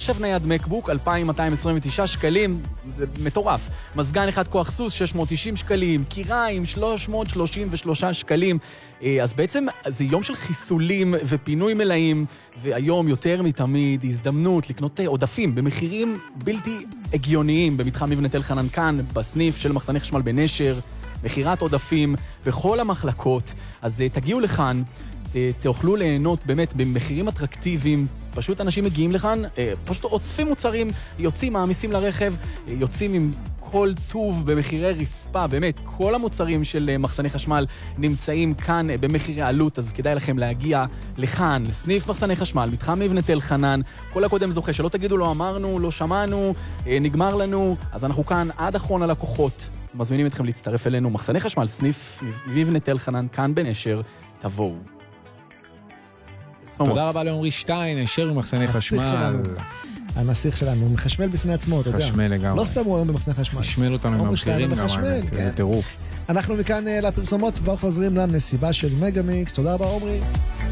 מחשב נייד מקבוק, 2,229 שקלים, זה מטורף. מזגן אחד כוח סוס, 690 שקלים, קיריים, 333 שקלים. אז בעצם זה יום של חיסולים ופינוי מלאים, והיום יותר מתמיד הזדמנות לקנות עודפים במחירים בלתי הגיוניים במתחם מבנה תל חנן כאן, בסניף של מחסני חשמל בנשר, מחירת עודפים בכל המחלקות. אז תגיעו לכאן, תאכלו ליהנות באמת במחירים אטרקטיביים, פשוט אנשים מגיעים לכאן, פשוט אוספים מוצרים, יוצאים, מעמיסים לרכב, יוצאים עם כל טוב במחירי רצפה, באמת, כל המוצרים של מחסני חשמל נמצאים כאן במחירי עלות, אז כדאי לכם להגיע לכאן, לסניף מחסני חשמל, מתחם מבנה תל חנן, כל הקודם זוכה, שלא תגידו לא אמרנו, לא שמענו, נגמר לנו, אז אנחנו כאן עד אחרון הלקוחות, מזמינים אתכם להצטרף אלינו, מחסני חשמל, סניף מבנה תל חנן, כאן בנשר, תבואו. תודה רבה לעומרי שטיין, נשר ממחסני חשמל. הנסיך שלנו, הוא מחשמל בפני עצמו, אתה יודע. חשמל לגמרי. לא סתם הוא היום במחסני חשמל. חשמל אותנו עם המחירים גם, זה טירוף. אנחנו מכאן לפרסומות, כבר חוזרים למסיבה של מגה מיקס. תודה רבה עומרי.